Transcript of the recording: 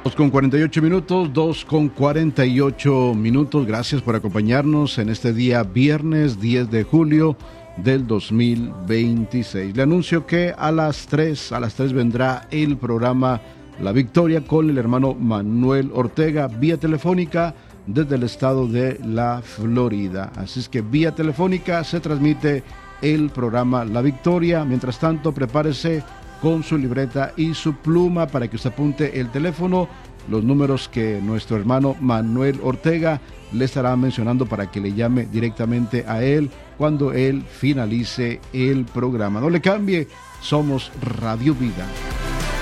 2:48, 2:48. Gracias por acompañarnos en este día viernes 10 de julio del 2026. Le anuncio que a las 3 vendrá el programa La Victoria con el hermano Manuel Ortega vía telefónica desde el estado de la Florida. Así es que vía telefónica se transmite el programa La Victoria. Mientras tanto, prepárese con su libreta y su pluma para que usted apunte el teléfono, los números que nuestro hermano Manuel Ortega le estará mencionando para que le llame directamente a él cuando él finalice el programa. No le cambie, somos Radio Vida.